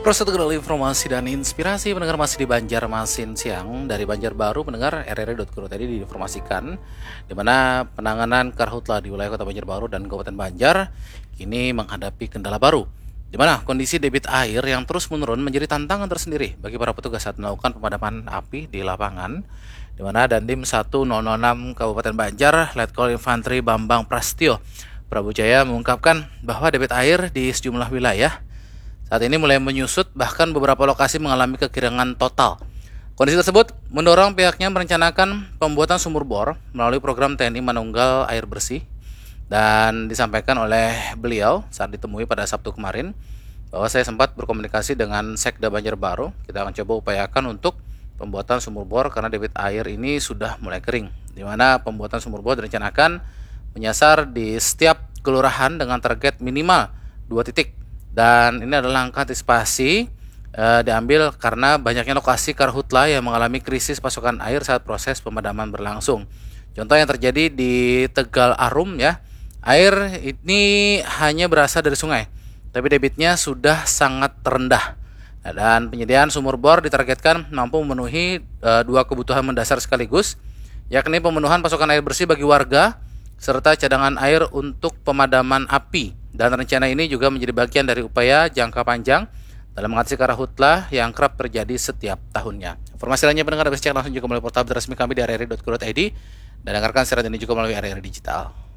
Proses informasi dan inspirasi pendengar masih di Banjarmasin Siang. Dari Banjarbaru pendengar rri.co.id diinformasikan di mana penanganan karhutla di wilayah Kota Banjarbaru dan Kabupaten Banjar kini menghadapi kendala baru, di mana kondisi debit air yang terus menurun menjadi tantangan tersendiri bagi para petugas saat melakukan pemadaman api di lapangan, di mana Dandim 1006 Kabupaten Banjar Letkol Infanteri Bambang Prastio Prabu Jaya mengungkapkan bahwa debit air di sejumlah wilayah saat ini mulai menyusut, bahkan beberapa lokasi mengalami kekeringan total. Kondisi tersebut mendorong pihaknya merencanakan pembuatan sumur bor melalui program TNI Manunggal Air Bersih, dan disampaikan oleh beliau saat ditemui pada Sabtu kemarin bahwa saya sempat berkomunikasi dengan Sekda Banjarbaru. Kita akan coba upayakan untuk pembuatan sumur bor karena debit air ini sudah mulai kering, di mana pembuatan sumur bor direncanakan menyasar di setiap kelurahan dengan target minimal 2 titik. Dan ini adalah langkah antisipasi diambil karena banyaknya lokasi karhutla yang mengalami krisis pasokan air saat proses pemadaman berlangsung. Contoh yang terjadi di Tegal Arum ya, air ini hanya berasal dari sungai, tapi debitnya sudah sangat rendah. Dan penyediaan sumur bor ditargetkan mampu memenuhi 2 kebutuhan mendasar sekaligus, yakni pemenuhan pasokan air bersih bagi warga serta cadangan air untuk pemadaman api. Dan rencana ini juga menjadi bagian dari upaya jangka panjang dalam mengatasi karhutla yang kerap terjadi setiap tahunnya. Informasi lainnya pendengar bisa cek langsung juga melalui portal resmi kami di rri.co.id dan dengarkan siaran ini juga melalui RRI Digital.